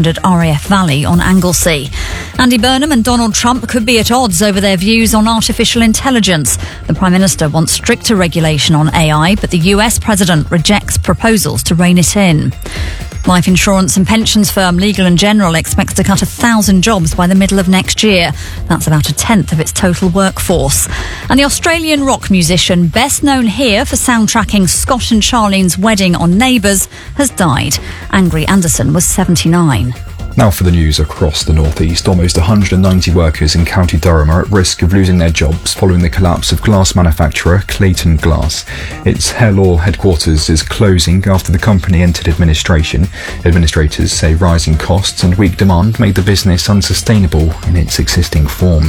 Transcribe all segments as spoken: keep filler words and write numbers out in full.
and at R A F Valley on Anglesey. Andy Burnham and Donald Trump could be at odds over their views on artificial intelligence. The Prime Minister wants stricter regulation on A I, but the U S President rejects proposals to rein it in. Life insurance and pensions firm Legal and General expects to cut a thousand jobs by the middle of next year. That's about a tenth of its total workforce. And the Australian rock musician, best known here for soundtracking Scott and Charlene's wedding on Neighbours, has died. Angry Anderson was seventy-nine. Now for the news across the northeast. Almost one hundred ninety workers in County Durham are at risk of losing their jobs following the collapse of glass manufacturer Clayton Glass. Its Hell headquarters is closing after the company entered administration. Administrators say rising costs and weak demand made the business unsustainable in its existing form.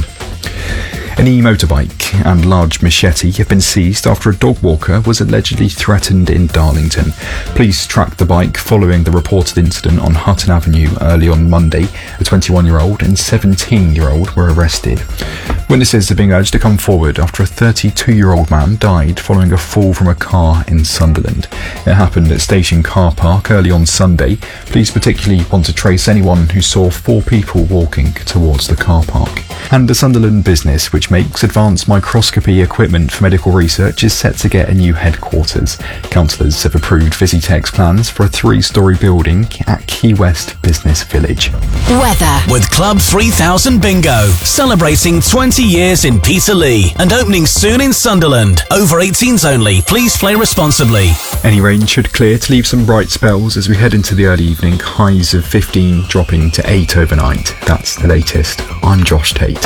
An e-motorbike and large machete have been seized after a dog walker was allegedly threatened in Darlington. Police tracked the bike following the reported incident on Hutton Avenue early on Monday. A twenty-one-year-old and seventeen-year-old were arrested. Witnesses are being urged to come forward after a thirty-two-year-old man died following a fall from a car in Sunderland. It happened at Station Car Park early on Sunday. Police particularly want to trace anyone who saw four people walking towards the car park. And the Sunderland business, which makes advanced microscopy equipment for medical research, is set to get a new headquarters. Councillors have approved Visitech's plans for a three-storey building at Key West Business Village. Weather with Club three thousand Bingo, celebrating twenty years in Peterlee and opening soon in Sunderland. Over eighteens only. Please play responsibly. Any rain should clear to leave some bright spells as we head into the early evening. Highs of fifteen dropping to eight overnight. That's the latest. I'm Josh Tate.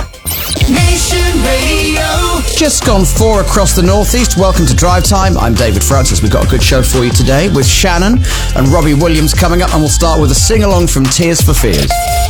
Nation Radio. Just gone four across the northeast. Welcome to Drive Time. I'm David Francis. We've got a good show for you today with Shannon and Robbie Williams coming up, and we'll start with a sing-along from Tears for Fears.